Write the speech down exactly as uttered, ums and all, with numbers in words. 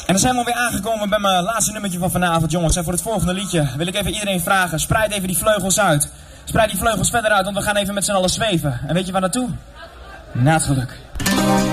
En dan zijn we alweer aangekomen bij mijn laatste nummertje van vanavond, jongens. En voor het volgende liedje wil ik even iedereen vragen, spreid even die vleugels uit. Spreid die vleugels verder uit, want we gaan even met z'n allen zweven. En weet je waar naartoe? Naar het geluk.